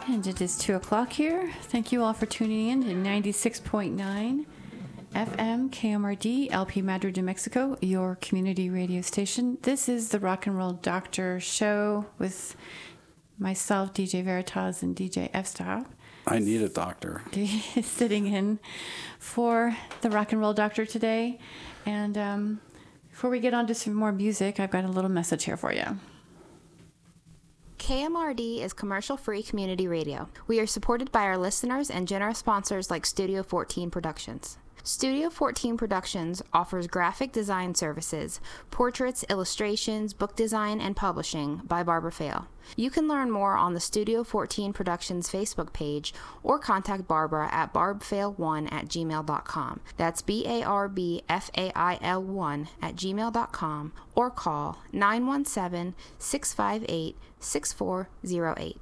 And it is 2 o'clock here. Thank you all for tuning in to 96.9 FM KMRD, LP Madrid, New Mexico, your community radio station. This is the Rock and Roll Doctor show with myself, DJ Veritas, and DJ F-Stop. I need a doctor. Sitting in for the Rock and Roll Doctor today. And before we get on to some more music, I've got a little message here for you. KMRD is commercial-free community radio. We are supported by our listeners and generous sponsors like Studio 14 Productions. Studio 14 Productions offers graphic design services, portraits, illustrations, book design, and publishing by Barbara Fail. You can learn more on the Studio 14 Productions Facebook page or contact Barbara at barbfail1@gmail.com. That's BARBFAIL1@gmail.com or call 917-658-6408.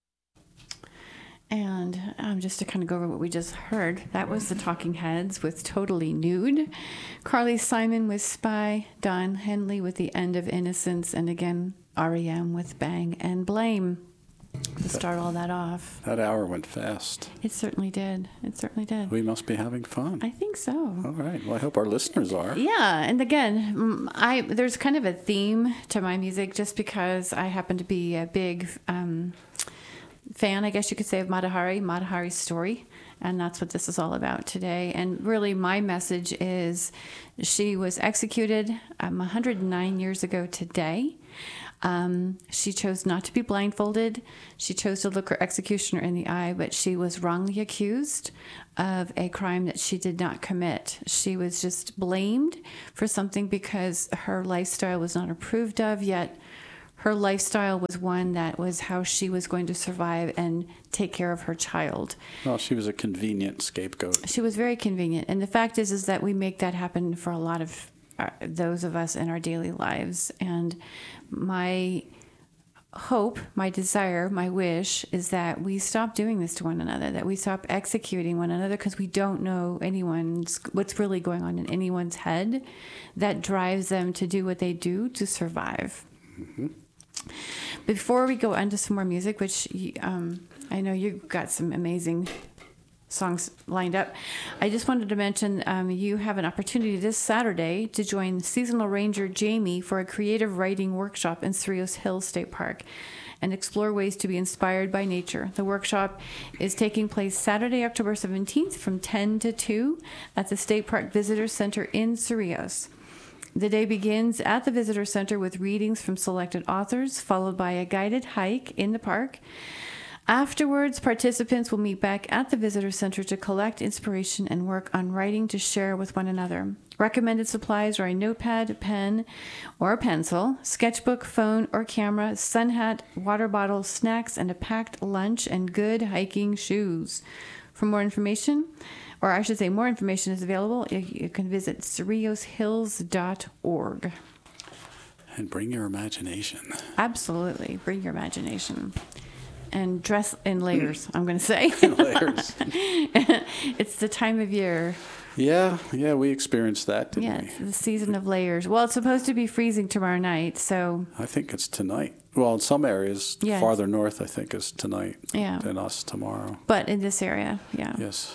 And just to kind of go over what we just heard, that was the Talking Heads with Totally Nude, Carly Simon with Spy, Don Henley with The End of Innocence, and again, R.E.M. with Bang and Blame to start all that off. That hour went fast. It certainly did. It certainly did. We must be having fun. I think so. All right. Well, I hope our listeners are. Yeah. And again, there's kind of a theme to my music just because I happen to be a big fan, I guess you could say, of Matahari's story. And that's what this is all about today. And really, my message is she was executed 109 years ago today. She chose not to be blindfolded. She chose to look her executioner in the eye, but she was wrongly accused of a crime that she did not commit. She was just blamed for something because her lifestyle was not approved of, yet her lifestyle was one that was how she was going to survive and take care of her child. Well, she was a convenient scapegoat. She was very convenient. And the fact is that we make that happen for a lot of those of us in our daily lives. And my hope, my desire, my wish is that we stop doing this to one another, that we stop executing one another because we don't know what's really going on in anyone's head that drives them to do what they do to survive. Mm-hmm. Before we go on to some more music, which I know you've got some amazing songs lined up, I just wanted to mention you have an opportunity this Saturday to join seasonal ranger Jamie for a creative writing workshop in Cerrillos Hills State Park and explore ways to be inspired by nature. The workshop is taking place Saturday, October 17th from 10 to 2 at the State Park Visitor Center in Cerrillos. The day begins at the Visitor Center with readings from selected authors, followed by a guided hike in the park. Afterwards, participants will meet back at the Visitor Center to collect inspiration and work on writing to share with one another. Recommended supplies are a notepad, pen, or pencil, sketchbook, phone or camera, sun hat, water bottle, snacks, and a packed lunch and good hiking shoes. For more information, or I should say more information is available, you can visit CerrillosHills.org. And bring your imagination. Absolutely. Bring your imagination. And dress in layers, I'm going to say. Layers. It's the time of year. Yeah, we experienced that, didn't we? It's the season of layers. Well, it's supposed to be freezing tomorrow night, so... I think it's tonight. Well, in some areas, farther north, I think, is tonight than us tomorrow. But in this area, yeah. Yes.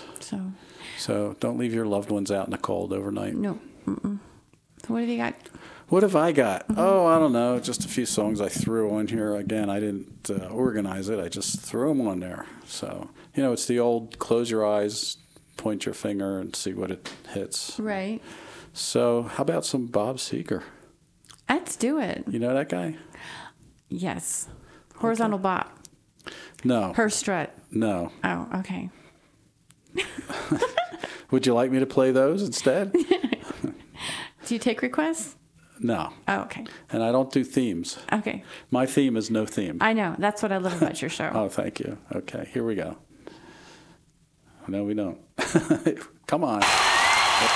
So don't leave your loved ones out in the cold overnight. No. Mm-mm. So what have you got? What have I got? Mm-hmm. Oh, I don't know. Just a few songs I threw on here. Again, I didn't organize it. I just threw them on there. So, it's the old close your eyes, point your finger, and see what it hits. Right. So how about some Bob Seger? Let's do it. You know that guy? Yes. Horizontal bop. No. Her strut. No. Oh, okay. Would you like me to play those instead? Do you take requests? No. Oh, okay. And I don't do themes. Okay. My theme is no theme. I know. That's what I love about your show. Oh, thank you. Okay, here we go. No, we don't. Come on.